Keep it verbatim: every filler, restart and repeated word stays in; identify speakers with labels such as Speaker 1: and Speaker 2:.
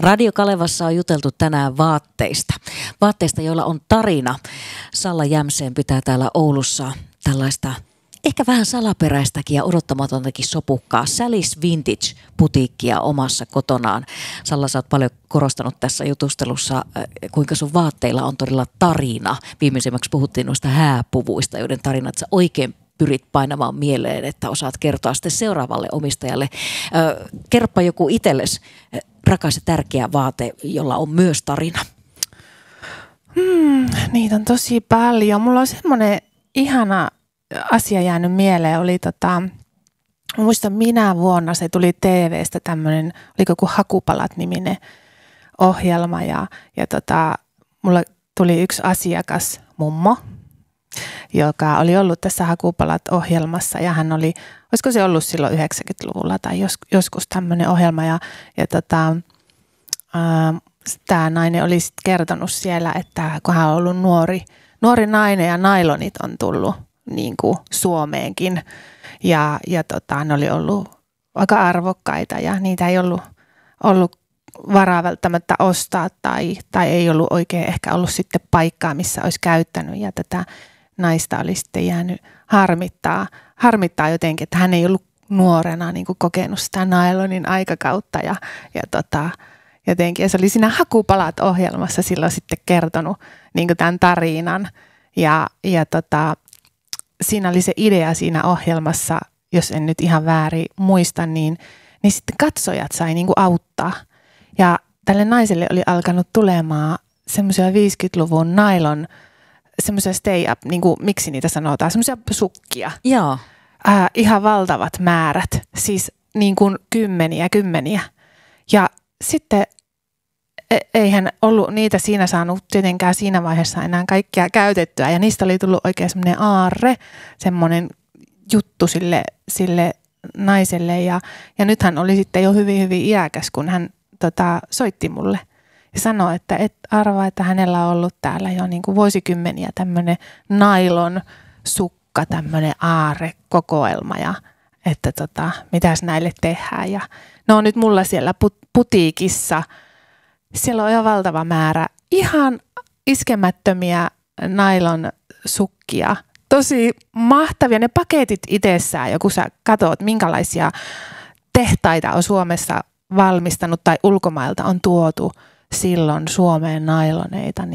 Speaker 1: Radio Kalevassa on juteltu tänään vaatteista. Vaatteista, joilla on tarina. Salla Jämseen pitää täällä Oulussa tällaista ehkä vähän salaperäistäkin ja odottamatontakin sopukkaa. Sally's Vintage-putiikkia omassa kotonaan. Salla, sä oot paljon korostanut tässä jutustelussa, kuinka sun vaatteilla on todella tarina. Viimeisimmäksi puhuttiin noista hääpuvuista, joiden tarinat sä oikein pyrit painamaan mieleen, että osaat kertoa sitten seuraavalle omistajalle. Kerropa joku itsellesi rakas ja tärkeä vaate, jolla on myös tarina.
Speaker 2: Hmm, niitä on tosi paljon. Mulla on semmoinen ihana asia jäänyt mieleen. Oli tota, muistan minä vuonna se tuli T V:stä tämmöinen, oliko joku Hakupalat-niminen ohjelma. Ja, ja tota, mulla tuli yksi asiakas, mummo, joka oli ollut tässä Hakupalat-ohjelmassa ja hän oli, olisiko se ollut silloin yhdeksänkymmentäluvulla tai jos, joskus tämmöinen ohjelma ja, ja tota, tämä nainen oli sitten kertonut siellä, että kun hän on ollut nuori, nuori nainen ja nailonit on tullut niin kuin Suomeenkin ja, ja tota, ne oli ollut aika arvokkaita ja niitä ei ollut, ollut varaa välttämättä ostaa tai, tai ei ollut oikein ehkä ollut sitten paikkaa, missä olisi käyttänyt ja tätä naista oli sitten jäänyt harmittaa, harmittaa jotenkin, että hän ei ollut nuorena niin kuin kokenut sitä nailonin aikakautta ja, ja tota, jotenkin. Ja se oli siinä Hakupalat-ohjelmassa silloin sitten kertonut niin kuin tämän tarinan ja, ja tota, siinä oli se idea siinä ohjelmassa, jos en nyt ihan väärin muista, niin, niin sitten katsojat sai niin kuin auttaa. Ja tälle naiselle oli alkanut tulemaan semmoisia viisikymmentäluvun nailon semmoisia stay-up, niin kuin, miksi niitä sanotaan, semmoisia sukkia.
Speaker 1: Joo.
Speaker 2: Äh, ihan valtavat määrät, siis niin kuin kymmeniä, kymmeniä. Ja sitten eihän ollut niitä siinä saanut tietenkään siinä vaiheessa enää kaikkia käytettyä. Ja niistä oli tullut oikein semmoinen aarre, semmoinen juttu sille, sille naiselle. Ja, ja nyt hän oli sitten jo hyvin, hyvin iäkäs, kun hän tota, soitti mulle. Ja sanoi, että et arvaa, että hänellä on ollut täällä jo niin kuin vuosikymmeniä tämmöinen nailon sukka, tämmöinen aarrekokoelma ja että tota, mitäs näille tehdään. Ja ne on nyt mulla siellä put- putiikissa. Siellä on jo valtava määrä ihan iskemättömiä nailon sukkia. Tosi mahtavia. Ne paketit itsessään, joku sä katsot, minkälaisia tehtaita on Suomessa valmistanut tai ulkomailta on tuotu silloin Suomeen nailoneita, niin